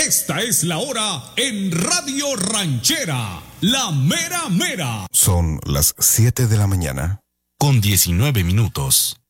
Esta es la hora en Radio Ranchera, la mera mera. Son las 7 de la mañana. Con 19 minutos.